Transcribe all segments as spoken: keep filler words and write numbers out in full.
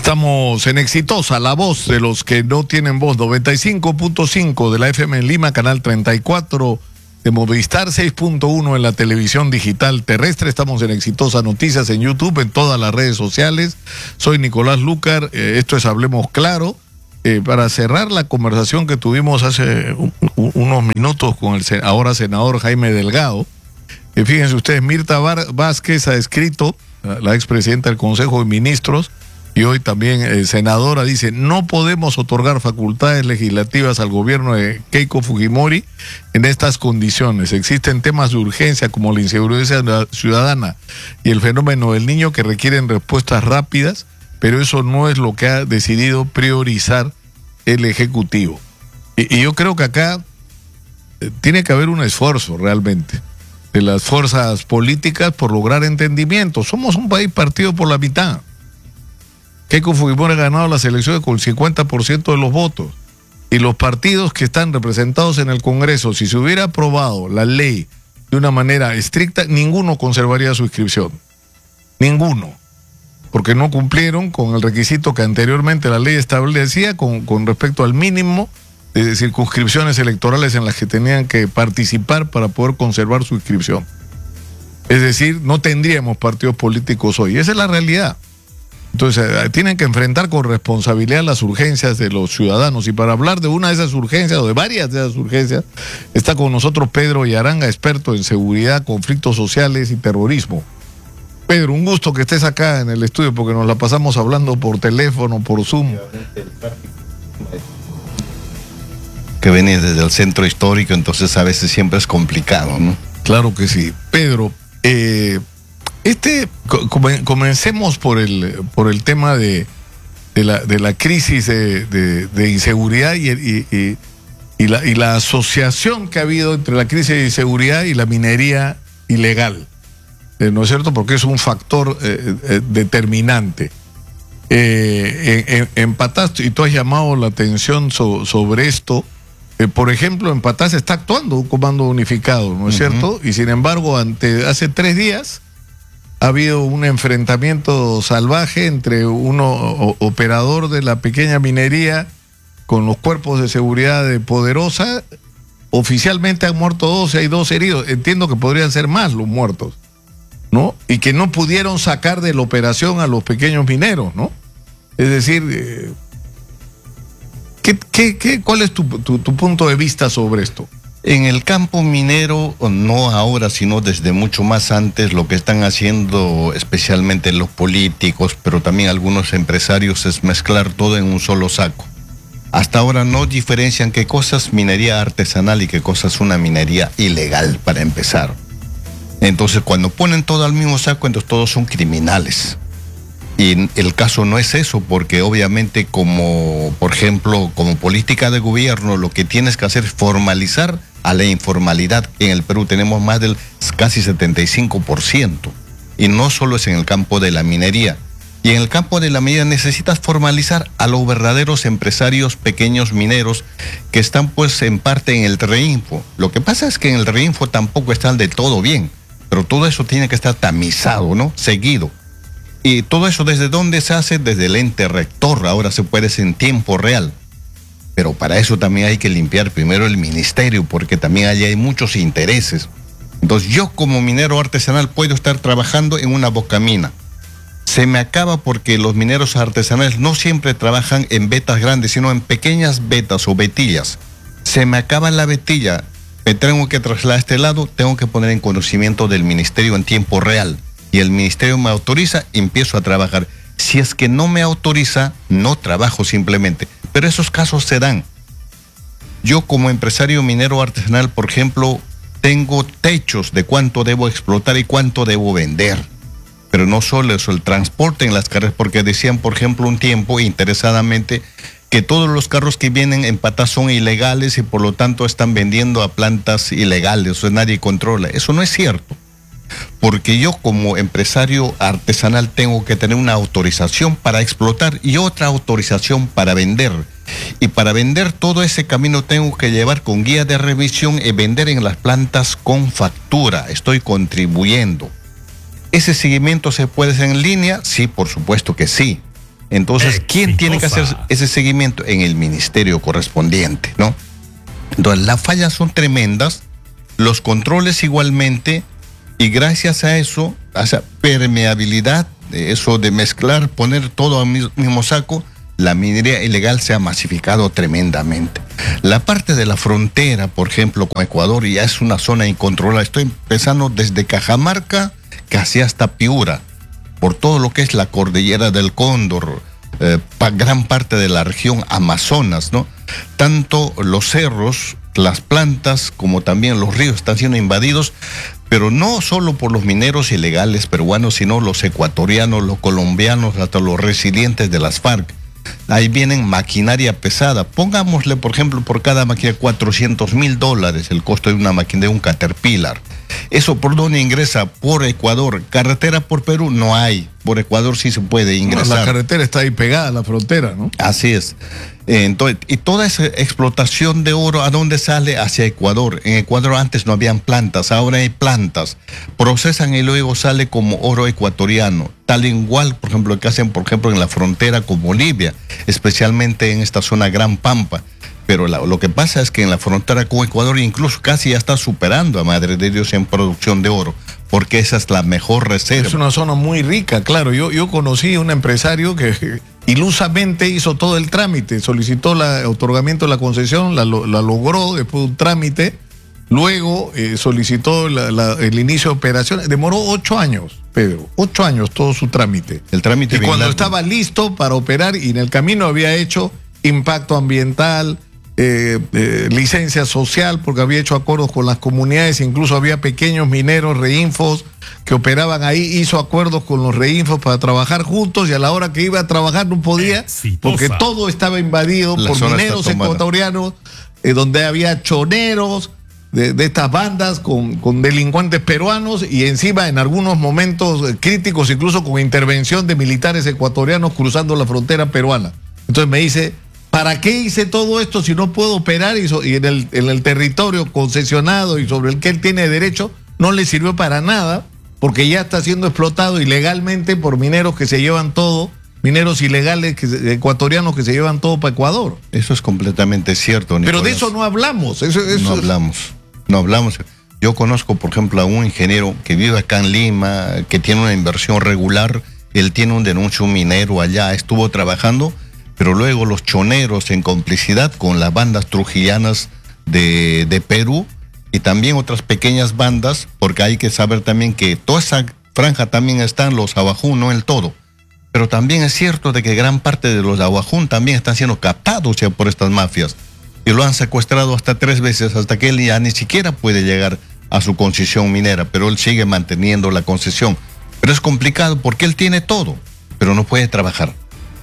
Estamos en Exitosa, la voz de los que no tienen voz, noventa y cinco punto cinco de la F M en Lima, canal treinta y cuatro de Movistar, seis punto uno en la televisión digital terrestre. Estamos en Exitosa Noticias en YouTube, en todas las redes sociales. Soy Nicolás Lucar, eh, esto es Hablemos Claro. Eh, para cerrar la conversación que tuvimos hace un, un, unos minutos con el ahora senador Jaime Delgado, eh, fíjense ustedes, Mirta Vázquez ha escrito, la, la expresidenta del Consejo de Ministros, y hoy también eh, senadora, dice: no podemos otorgar facultades legislativas al gobierno de Keiko Fujimori en estas condiciones. Existen temas de urgencia como la inseguridad ciudadana y el fenómeno del niño que requieren respuestas rápidas, pero eso no es lo que ha decidido priorizar el Ejecutivo. Y, y yo creo que acá eh, tiene que haber un esfuerzo realmente de las fuerzas políticas por lograr entendimiento. Somos un país partido por la mitad. Keiko Fujimori ha ganado las elecciones con el cincuenta por ciento de los votos. Y los partidos que están representados en el Congreso, si se hubiera aprobado la ley de una manera estricta, ninguno conservaría su inscripción. Ninguno. Porque no cumplieron con el requisito que anteriormente la ley establecía con, con respecto al mínimo de circunscripciones electorales en las que tenían que participar para poder conservar su inscripción. Es decir, no tendríamos partidos políticos hoy. Esa es la realidad. Entonces, tienen que enfrentar con responsabilidad las urgencias de los ciudadanos. Y para hablar de una de esas urgencias, o de varias de esas urgencias, está con nosotros Pedro Yaranga, experto en seguridad, conflictos sociales y terrorismo. Pedro, un gusto que estés acá en el estudio, porque nos la pasamos hablando por teléfono, por Zoom. Que venís desde el centro histórico, entonces a veces siempre es complicado, ¿no? Claro que sí. Pedro, eh... Este, comencemos por el por el tema de, de, la, de la crisis de, de, de inseguridad y, y, y, y, la, y la asociación que ha habido entre la crisis de inseguridad y la minería ilegal, eh, ¿no es cierto? Porque es un factor eh, eh, determinante. Eh, en, en, en Patás, y tú has llamado la atención so, sobre esto, eh, por ejemplo, en Patás está actuando un comando unificado, ¿no es uh-huh. cierto? Y sin embargo, ante hace tres días ha habido un enfrentamiento salvaje entre uno o, operador de la pequeña minería con los cuerpos de seguridad de Poderosa. Oficialmente han muerto dos y hay dos heridos. Entiendo que podrían ser más los muertos, ¿no? Y que no pudieron sacar de la operación a los pequeños mineros, ¿no? Es decir, eh, ¿qué, qué, qué, ¿cuál es tu, tu, tu punto de vista sobre esto? En el campo minero, no ahora, sino desde mucho más antes, lo que están haciendo especialmente los políticos, pero también algunos empresarios, es mezclar todo en un solo saco. Hasta ahora no diferencian qué cosas minería artesanal y qué cosas una minería ilegal, para empezar. Entonces, cuando ponen todo al mismo saco, entonces todos son criminales. Y el caso no es eso, porque obviamente como, por ejemplo, como política de gobierno, lo que tienes que hacer es formalizar a la informalidad. En el Perú tenemos más del casi setenta y cinco por ciento. Y no solo es en el campo de la minería. Y en el campo de la minería necesitas formalizar a los verdaderos empresarios pequeños mineros que están pues en parte en el Reinfo. Lo que pasa es que en el Reinfo tampoco están del todo bien, pero todo eso tiene que estar tamizado, ¿no? Seguido. Y todo eso, ¿desde dónde se hace? Desde el ente rector. Ahora se puede hacer en tiempo real. Pero para eso también hay que limpiar primero el ministerio, porque también allí hay muchos intereses. Entonces yo como minero artesanal puedo estar trabajando en una bocamina. Se me acaba porque los mineros artesanales no siempre trabajan en vetas grandes, sino en pequeñas vetas o vetillas. Se me acaba la vetilla, me tengo que trasladar a este lado, tengo que poner en conocimiento del ministerio en tiempo real. Y el ministerio me autoriza, empiezo a trabajar. Si es que no me autoriza, no trabajo simplemente. Pero esos casos se dan. Yo como empresario minero artesanal, por ejemplo, tengo techos de cuánto debo explotar y cuánto debo vender. Pero no solo eso, el transporte en las carreras, porque decían, por ejemplo, un tiempo, interesadamente, que todos los carros que vienen en Patás son ilegales y por lo tanto están vendiendo a plantas ilegales, o sea, nadie controla. Eso no es cierto. Porque yo como empresario artesanal tengo que tener una autorización para explotar y otra autorización para vender. Y para vender todo ese camino tengo que llevar con guía de revisión y vender en las plantas con factura. Estoy contribuyendo. ¿Ese seguimiento se puede hacer en línea? Sí, por supuesto que sí. Entonces, ¿quién Exitosa. tiene que hacer ese seguimiento? En el ministerio correspondiente, ¿no? Entonces, las fallas son tremendas, los controles igualmente, y gracias a eso, a esa permeabilidad, eso de mezclar, poner todo al mismo saco, la minería ilegal se ha masificado tremendamente. La parte de la frontera, por ejemplo, con Ecuador, ya es una zona incontrolada. Estoy empezando desde Cajamarca casi hasta Piura, por todo lo que es la cordillera del Cóndor, eh, pa, gran parte de la región Amazonas, ¿no? Tanto los cerros, las plantas, como también los ríos están siendo invadidos, pero no solo por los mineros ilegales peruanos, sino los ecuatorianos, los colombianos, hasta los residentes de las FARC. Ahí vienen maquinaria pesada. Pongámosle, por ejemplo, por cada máquina cuatrocientos mil dólares el costo de una máquina, de un Caterpillar. ¿Eso por dónde ingresa? Por Ecuador. Carretera por Perú no hay. Por Ecuador sí se puede ingresar. No, la carretera está ahí pegada a la frontera, ¿no? Así es. Entonces, y toda esa explotación de oro, ¿a dónde sale? Hacia Ecuador. En Ecuador antes no habían plantas, ahora hay plantas. Procesan y luego sale como oro ecuatoriano. Tal igual, por ejemplo, que hacen, por ejemplo, en la frontera con Bolivia, especialmente en esta zona Gran Pampa. Pero la, lo que pasa es que en la frontera con Ecuador incluso casi ya está superando a Madre de Dios en producción de oro, porque esa es la mejor reserva. Es una zona muy rica, claro. Yo, yo conocí a un empresario que ilusamente hizo todo el trámite, solicitó el otorgamiento de la concesión, la, la logró después de un trámite, luego eh, solicitó la, la, el inicio de operaciones. Demoró ocho años, Pedro, ocho años todo su trámite. El trámite y cuando largo. estaba listo para operar y en el camino había hecho impacto ambiental, Eh, eh, licencia social, porque había hecho acuerdos con las comunidades, incluso había pequeños mineros, reinfos, que operaban ahí, hizo acuerdos con los reinfos para trabajar juntos, y a la hora que iba a trabajar no podía, Exitosa. porque todo estaba invadido La por zona mineros está tomada. ecuatorianos, eh, donde había choneros de, de estas bandas con, con delincuentes peruanos, y encima en algunos momentos eh, críticos, incluso con intervención de militares ecuatorianos cruzando la frontera peruana. Entonces me dice, ¿para qué hice todo esto si no puedo operar y, so, y en, el, en el territorio concesionado y sobre el que él tiene derecho no le sirvió para nada, porque ya está siendo explotado ilegalmente por mineros que se llevan todo, mineros ilegales que, ecuatorianos que se llevan todo para Ecuador? Eso es completamente cierto, Nicolás. Pero de eso no hablamos. Eso, eso no es... hablamos, no hablamos. Yo conozco, por ejemplo, a un ingeniero que vive acá en Lima, que tiene una inversión regular. Él tiene un denuncio minero allá, estuvo trabajando, pero luego los choneros, en complicidad con las bandas trujillanas de, de Perú y también otras pequeñas bandas, porque hay que saber también que toda esa franja también están los aguajún, no el todo. Pero también es cierto de que gran parte de los aguajún también están siendo captados ya por estas mafias y lo han secuestrado hasta tres veces, hasta que él ya ni siquiera puede llegar a su concesión minera, pero él sigue manteniendo la concesión. Pero es complicado porque él tiene todo, pero no puede trabajar.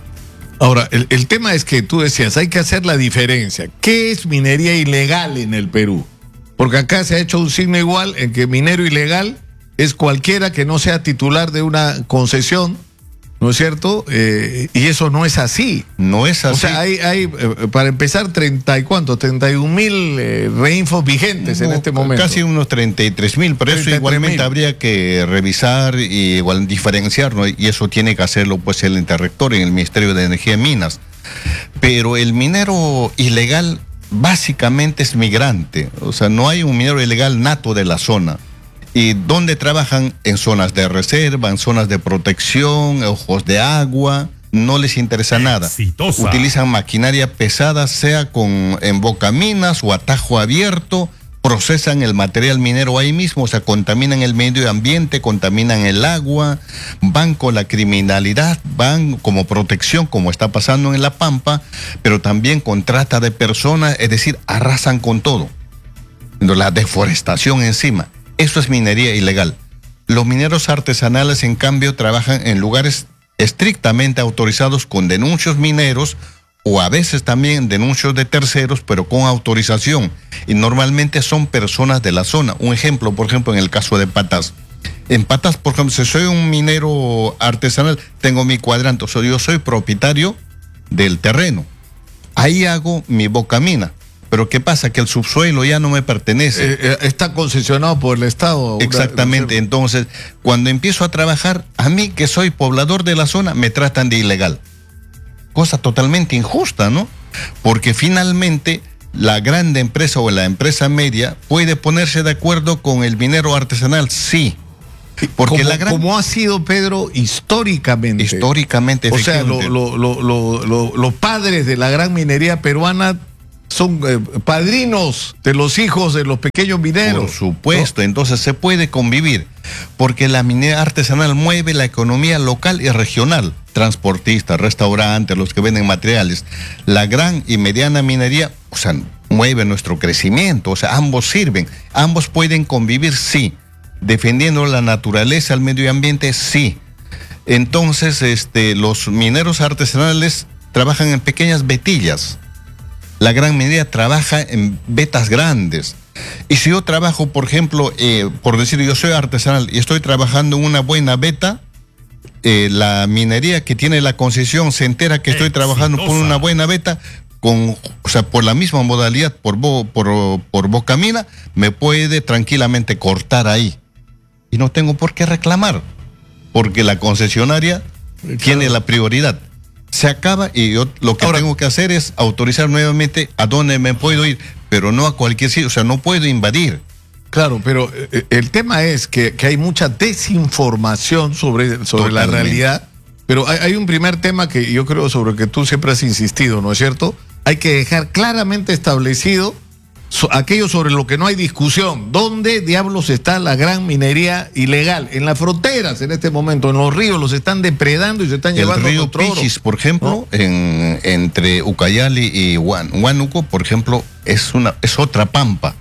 Ahora, el, el tema es que tú decías, hay que hacer la diferencia. ¿Qué es minería ilegal en el Perú? Porque acá se ha hecho un signo igual en que minero ilegal es cualquiera que no sea titular de una concesión, ¿no es cierto? Eh, y eso no es así. No es así. O sea, hay, hay eh, para empezar, treinta y cuánto, treinta y un mil eh, reinfos vigentes en este momento. Casi unos treinta y tres mil, pero eso igualmente mil. habría que revisar y igual diferenciar, ¿no? Y eso tiene que hacerlo pues el interrector en el Ministerio de Energía y Minas. Pero el minero ilegal básicamente es migrante, o sea, no hay un minero ilegal nato de la zona. ¿Y dónde trabajan? En zonas de reserva, en zonas de protección, ojos de agua, no les interesa nada. Exitosa. Utilizan maquinaria pesada, sea con embocaminas o atajo abierto, procesan el material minero ahí mismo, o sea, contaminan el medio ambiente, contaminan el agua, van con la criminalidad, van como protección, como está pasando en La Pampa, pero también con trata de personas, es decir, arrasan con todo. La deforestación encima. Eso es minería ilegal. Los mineros artesanales, en cambio, trabajan en lugares estrictamente autorizados con denuncios mineros o a veces también denuncios de terceros, pero con autorización. Y normalmente son personas de la zona. Un ejemplo, por ejemplo, en el caso de Patas. En Patas, por ejemplo, si soy un minero artesanal, tengo mi cuadrante, o sea, yo soy propietario del terreno. Ahí hago mi bocamina. Pero ¿qué pasa? Que el subsuelo ya no me pertenece. Eh, eh, está concesionado por el Estado. Exactamente. Una, Entonces, cuando empiezo a trabajar, a mí que soy poblador de la zona, me tratan de ilegal. cosa totalmente injusta, ¿no? Porque finalmente la grande empresa o la empresa media puede ponerse de acuerdo con el minero artesanal, sí. Porque como, la gran... como ha sido, Pedro, históricamente. Históricamente, o sea, lo, lo, lo, lo, lo, los padres de la gran minería peruana son eh, padrinos de los hijos de los pequeños mineros. Por supuesto, ¿no? Entonces se puede convivir, porque la minería artesanal mueve la economía local y regional. Transportistas, restaurantes, los que venden materiales. La gran y mediana minería, o sea, mueve nuestro crecimiento, o sea, ambos sirven, ambos pueden convivir, sí. Defendiendo la naturaleza, el medio ambiente, sí. Entonces, este, los mineros artesanales trabajan en pequeñas vetillas. La gran minería trabaja en vetas grandes. Y si yo trabajo, por ejemplo, eh, por decir, yo soy artesanal y estoy trabajando en una buena veta, eh, la minería que tiene la concesión se entera que estoy Exitosa. trabajando por una buena veta, con, o sea, por la misma modalidad, por, bo, por, por bocamina, me puede tranquilamente cortar ahí. Y no tengo por qué reclamar, porque la concesionaria claro. tiene la prioridad. Se acaba y yo lo que Ahora, tengo que hacer es autorizar nuevamente a dónde me puedo ir, pero no a cualquier sitio, o sea, no puedo invadir. Claro, pero eh, el tema es que, que hay mucha desinformación sobre, sobre la realidad, pero hay, hay un primer tema que yo creo sobre el que tú siempre has insistido, ¿no es cierto? Hay que dejar claramente establecido So, aquello sobre lo que no hay discusión. ¿Dónde diablos está la gran minería ilegal? En las fronteras en este momento, en los ríos, los están depredando y se están el llevando río otro oro. Pichis, por ejemplo, ¿no? en, entre Ucayali y Huan, Huánuco, por ejemplo, es una es otra pampa.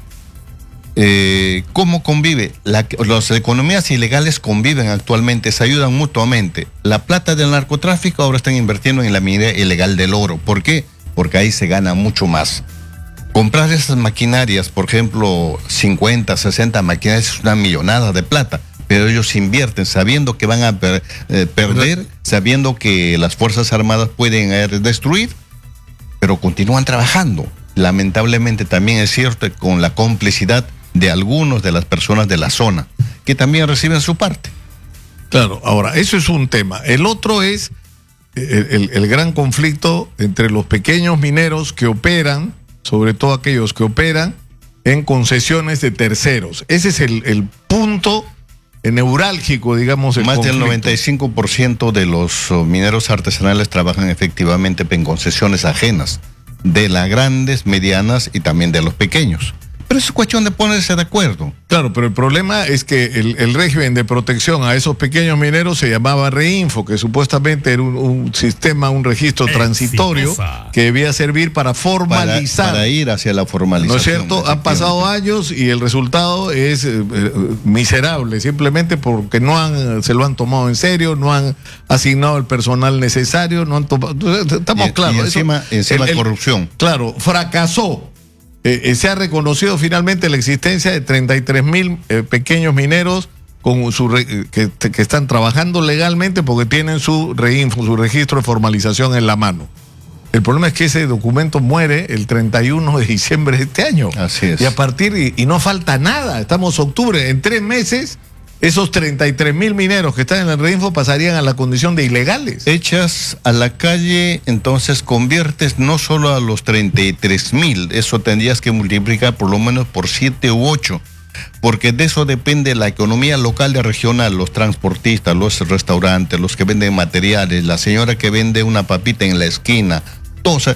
Eh, ¿Cómo convive? La, las economías ilegales conviven actualmente, se ayudan mutuamente. La plata del narcotráfico ahora están invirtiendo en la minería ilegal del oro. ¿Por qué? Porque ahí se gana mucho más. Comprar esas maquinarias, por ejemplo, cincuenta, sesenta maquinarias, es una millonada de plata, pero ellos invierten sabiendo que van a per, eh, perder, sabiendo que las Fuerzas Armadas pueden eh, destruir, pero continúan trabajando. Lamentablemente también es cierto con la complicidad de algunos de las personas de la zona, que también reciben su parte. Claro, ahora, eso es un tema. El otro es el, el, el gran conflicto entre los pequeños mineros que operan, sobre todo aquellos que operan en concesiones de terceros. Ese es el, el punto neurálgico, digamos. El Más conflicto. del noventa y cinco por ciento de los mineros artesanales trabajan efectivamente en concesiones ajenas, de las grandes, medianas y también de los pequeños. Pero es cuestión de ponerse de acuerdo. Claro, pero el problema es que el, el régimen de protección a esos pequeños mineros se llamaba Reinfo, que supuestamente era un, un sistema, un registro Exitosa. transitorio que debía servir para formalizar. Para, para ir hacia la formalización. ¿No es cierto? Han pasado años y el resultado es eh, miserable, simplemente porque no han, se lo han tomado en serio, no han asignado el personal necesario, no han tomado. Estamos y, claros. Y encima, eso, encima el, corrupción. El, claro, fracasó. Eh, eh, se ha reconocido finalmente la existencia de treinta y tres mil eh, pequeños mineros con su re, que, que están trabajando legalmente porque tienen su reinfo, su registro de formalización en la mano. El problema es que ese documento muere el treinta y uno de diciembre de este año. Así es. Y a partir, y, y no falta nada, estamos octubre, en tres meses esos treinta y tres mil mineros que están en el reinfo pasarían a la condición de ilegales. Echas a la calle, entonces conviertes no solo a los treinta y tres mil, eso tendrías que multiplicar por lo menos por siete u ocho, porque de eso depende la economía local y regional, los transportistas, los restaurantes, los que venden materiales, la señora que vende una papita en la esquina, todo, o sea,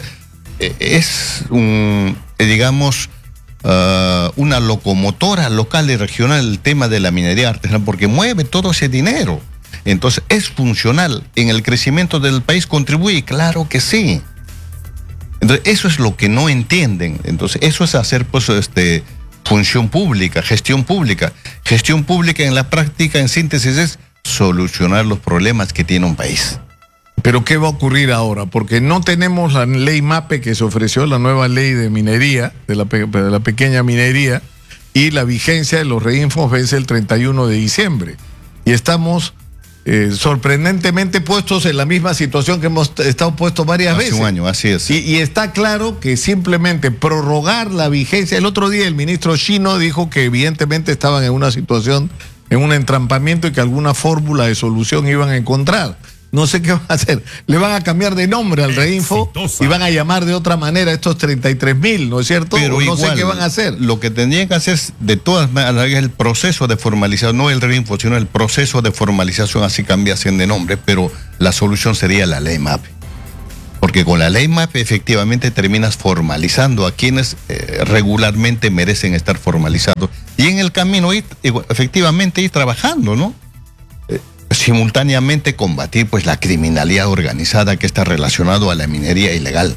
es un, digamos, Uh, una locomotora local y regional el tema de la minería artesanal, porque mueve todo ese dinero. Entonces, ¿es funcional? ¿En el crecimiento del país contribuye? Claro que sí. Entonces, eso es lo que no entienden. Entonces, eso es hacer, pues, este, función pública, gestión pública. Gestión pública en la práctica, en síntesis, es solucionar los problemas que tiene un país. Pero ¿qué va a ocurrir ahora? Porque no tenemos la ley MAPE que se ofreció, la nueva ley de minería, de la, pe de la pequeña minería, y la vigencia de los reinfos vence el treinta y uno de diciembre. Y estamos eh, sorprendentemente puestos en la misma situación que hemos estado puestos varias Hace veces. un año, así es. Y, y está claro que simplemente prorrogar la vigencia. El otro día el ministro Chino dijo que evidentemente estaban en una situación, en un entrampamiento y que alguna fórmula de solución iban a encontrar. no sé qué van a hacer. Le van a cambiar de nombre al Reinfo y van a llamar de otra manera a estos treinta y tres mil, ¿no es cierto? Pero no igual, sé qué van a hacer. Lo que tendrían que hacer es, de todas maneras, el proceso de formalización, no el Reinfo, sino el proceso de formalización, así cambiasen de nombre, pero la solución sería la ley MAPE. Porque con la ley MAPE efectivamente terminas formalizando a quienes eh, regularmente merecen estar formalizados. Y en el camino ir, efectivamente ir trabajando, ¿no? Eh, simultáneamente combatir pues la criminalidad organizada que está relacionado a la minería ilegal.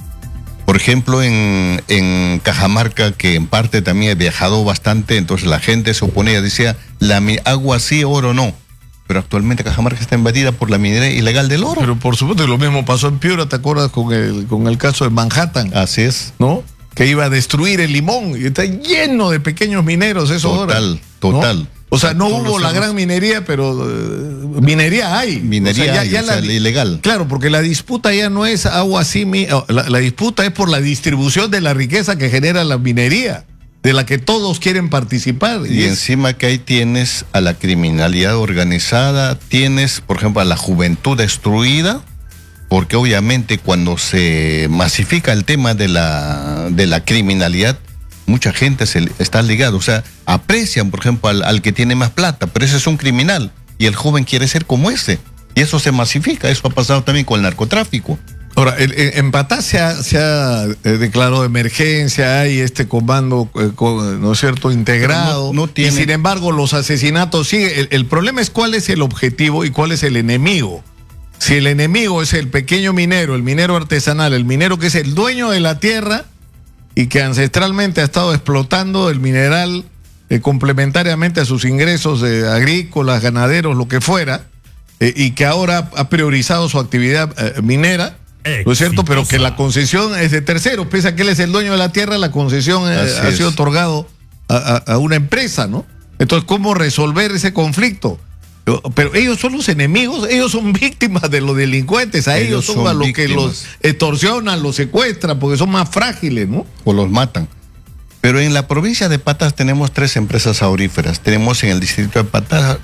Por ejemplo, en, en Cajamarca, que en parte también he viajado bastante, entonces la gente se oponía, decía, la agua sí, oro no. Pero actualmente Cajamarca está invadida por la minería ilegal del oro. Pero por supuesto, lo mismo pasó en Piura, ¿te acuerdas con el, con el caso de Manhattan? Así es. ¿No? Que iba a destruir el limón y está lleno de pequeños mineros eso ahora. Total, total. ¿No? O sea, no hubo la gran minería, pero uh, minería hay. Minería o sea, ya, hay, ya o sea, la, ilegal. Claro, porque la disputa ya no es agua así, la, la disputa es por la distribución de la riqueza que genera la minería, de la que todos quieren participar. Y, y es... encima que ahí tienes a la criminalidad organizada, tienes, por ejemplo, a la juventud destruida, porque obviamente cuando se masifica el tema de la, de la criminalidad, mucha gente se está ligada, o sea, aprecian, por ejemplo, al, al que tiene más plata, pero ese es un criminal, y el joven quiere ser como ese, y eso se masifica. Eso ha pasado también con el narcotráfico. Ahora, el, el, en Patás se ha, se ha eh, declarado emergencia, hay este comando, eh, con, ¿no es cierto?, integrado, no, no tiene... y sin embargo los asesinatos siguen. El, el problema es cuál es el objetivo y cuál es el enemigo. Si el enemigo es el pequeño minero, el minero artesanal, el minero que es el dueño de la tierra y que ancestralmente ha estado explotando el mineral eh, complementariamente a sus ingresos eh, agrícolas, ganaderos, lo que fuera, eh, y que ahora ha priorizado su actividad eh, minera, ¿no es cierto? Pero que la concesión es de terceros, pese a que él es el dueño de la tierra, la concesión eh, ha sido otorgado a, a, a una empresa, ¿no? Entonces, ¿cómo resolver ese conflicto? Pero ellos son los enemigos, ellos son víctimas de los delincuentes, a ellos, ellos son, son a los que los extorsionan, los secuestran, porque son más frágiles, ¿no? O los matan. Pero en la provincia de Patás tenemos tres empresas auríferas. Tenemos en el distrito de Patás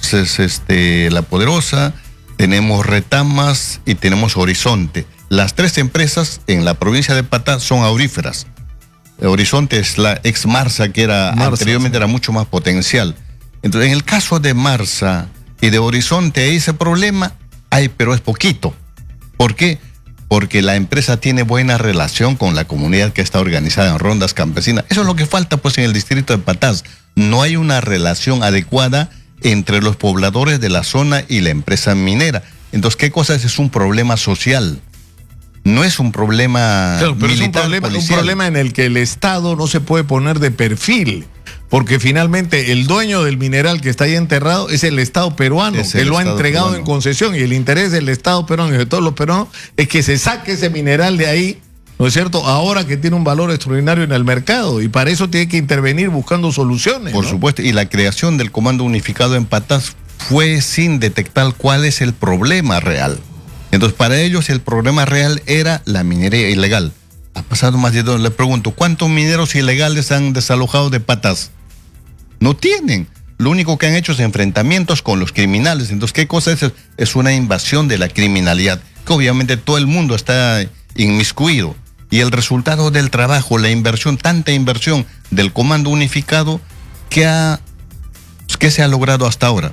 este, La Poderosa, tenemos Retamas y tenemos Horizonte. Las tres empresas en la provincia de Patás son auríferas. Horizonte es la ex Marsa, que era Marsa, anteriormente sí. Era mucho más potencial. Entonces, en el caso de Marsa y de Horizonte, hay ese problema, hay, pero es poquito. ¿Por qué? Porque la empresa tiene buena relación con la comunidad que está organizada en rondas campesinas. Eso es lo que falta pues en el distrito de Patás. No hay una relación adecuada entre los pobladores de la zona y la empresa minera. Entonces, ¿qué cosa es? Es un problema social. No es un problema claro, pero militar, es un problema, policial. un problema en el que el Estado no se puede poner de perfil, porque finalmente el dueño del mineral que está ahí enterrado es el Estado peruano, es que lo ha entregado peruano. En concesión, y el interés del Estado peruano y de todos los peruanos es que se saque ese mineral de ahí, ¿no es cierto?, ahora que tiene un valor extraordinario en el mercado, y para eso tiene que intervenir buscando soluciones. Por ¿no? supuesto, y la creación del Comando Unificado en Patás fue sin detectar cuál es el problema real. Entonces, para ellos el problema real era la minería ilegal. Ha pasado más de dos. Le pregunto, ¿cuántos mineros ilegales han desalojado de Patás? No tienen. Lo único que han hecho es enfrentamientos con los criminales. Entonces, ¿qué cosa es? Es una invasión de la criminalidad, que obviamente todo el mundo está inmiscuido. Y el resultado del trabajo, la inversión, tanta inversión del Comando Unificado, ¿qué, ha, qué se ha logrado hasta ahora?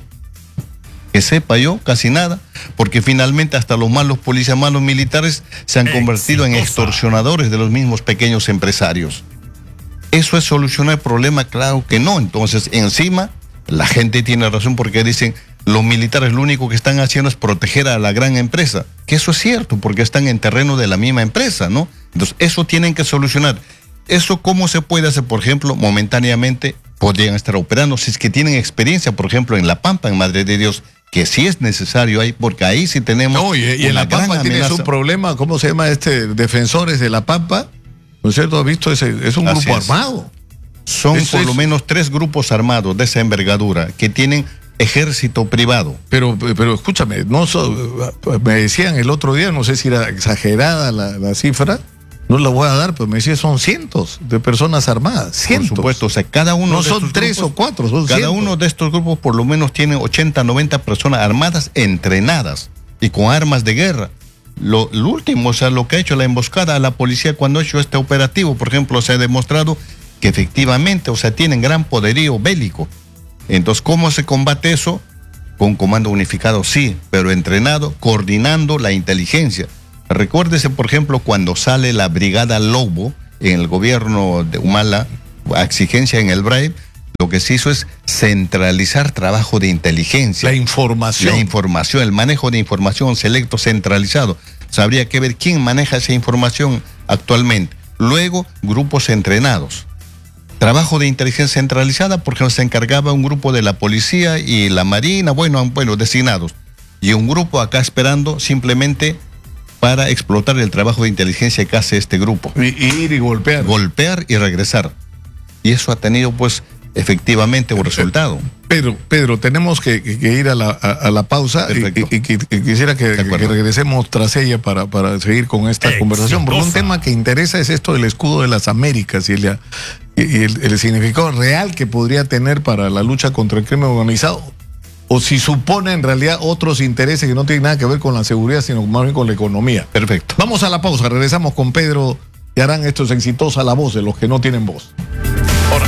Que sepa yo, casi nada, porque finalmente hasta los malos policías, malos militares se han convertido Exitosa. en extorsionadores de los mismos pequeños empresarios. ¿Eso es solucionar el problema? Claro que no. Entonces, encima, la gente tiene razón porque dicen, los militares lo único que están haciendo es proteger a la gran empresa. Que eso es cierto, porque están en terreno de la misma empresa, ¿no? Entonces, eso tienen que solucionar. ¿Eso cómo se puede hacer? Por ejemplo, momentáneamente podrían estar operando, si es que tienen experiencia, por ejemplo, en La Pampa, en Madre de Dios, que sí es necesario ahí, porque ahí sí tenemos no, y, y en La Pampa tienes un problema, ¿cómo se llama este? Defensores de La Pampa, ¿no es cierto? ¿Has visto ese? Es un Así grupo es. armado. Son Eso por es... lo menos tres grupos armados de esa envergadura que tienen ejército privado. Pero, pero escúchame, no so, me decían el otro día, no sé si era exagerada la, la cifra, no la voy a dar, pero me decían son cientos de personas armadas, cientos. Por supuesto, o sea, cada uno no de son tres grupos, o cuatro, son cada cientos. uno de estos grupos por lo menos tiene ochenta, noventa personas armadas entrenadas. y con armas de guerra. Lo, lo último, o sea, lo que ha hecho la emboscada a la policía cuando ha hecho este operativo, por ejemplo, se ha demostrado que efectivamente, o sea, tienen gran poderío bélico. Entonces, ¿cómo se combate eso? Con comando unificado, sí, pero entrenado, coordinando la inteligencia. Recuérdese, por ejemplo, cuando sale la Brigada Lobo en el gobierno de Humala, a exigencia en el B R A E, lo que se hizo es centralizar trabajo de inteligencia. La información. La información, el manejo de información selecto, centralizado. O sea, habría que ver quién maneja esa información actualmente. Luego, grupos entrenados. Trabajo de inteligencia centralizada, porque se encargaba un grupo de la policía y la marina, bueno, bueno, designados. Y un grupo acá esperando simplemente para explotar el trabajo de inteligencia que hace este grupo. Y, y ir y golpear. Golpear y regresar. Y eso ha tenido, pues, efectivamente un resultado. Pedro, Pedro, tenemos que, que, que ir a la, a, a la pausa y, y, y, y quisiera que, que regresemos tras ella para, para seguir con esta Exitosa. conversación, porque un tema que interesa es esto del escudo de las Américas y el, y el, el significado real que podría tener para la lucha contra el crimen organizado, o si supone en realidad otros intereses que no tienen nada que ver con la seguridad, sino más bien con la economía. Perfecto. Vamos a la pausa, regresamos con Pedro y harán esto es Exitosa, la voz de los que no tienen voz.